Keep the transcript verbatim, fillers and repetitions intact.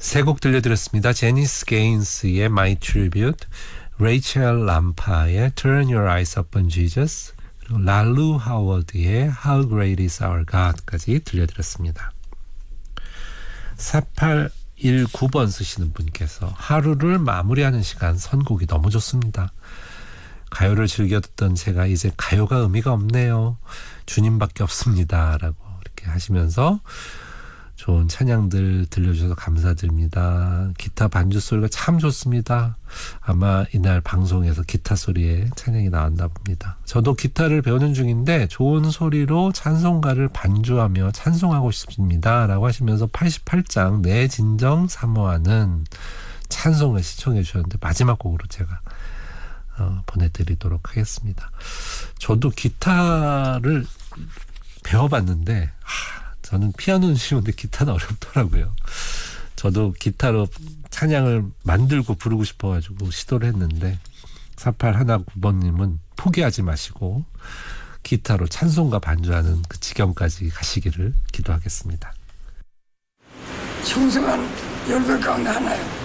세 곡 들려드렸습니다. 제니스 게인스의 My Tribute, 레이첼 람파의 Turn Your Eyes Upon Jesus, 그리고 랄루 하워드의 How Great Is Our God까지 들려드렸습니다. 사팔일구 번 쓰시는 분께서 하루를 마무리하는 시간 선곡이 너무 좋습니다. 가요를 즐겨 듣던 제가 이제 가요가 의미가 없네요. 주님밖에 없습니다. 라고 이렇게 하시면서 좋은 찬양들 들려주셔서 감사드립니다. 기타 반주 소리가 참 좋습니다. 아마 이날 방송에서 기타 소리에 찬양이 나왔나 봅니다. 저도 기타를 배우는 중인데 좋은 소리로 찬송가를 반주하며 찬송하고 싶습니다. 라고 하시면서 팔십팔 장 내 진정 사모하는 찬송을 시청해 주셨는데 마지막 곡으로 제가 어, 보내드리도록 하겠습니다. 저도 기타를 배워봤는데 하, 저는 피아노는 쉬운데 기타는 어렵더라고요. 저도 기타로 찬양을 만들고 부르고 싶어가지고 시도를 했는데 사팔일구 번님은 포기하지 마시고 기타로 찬송가 반주하는 그 지경까지 가시기를 기도하겠습니다. 충성한 열두 가운데 하나요.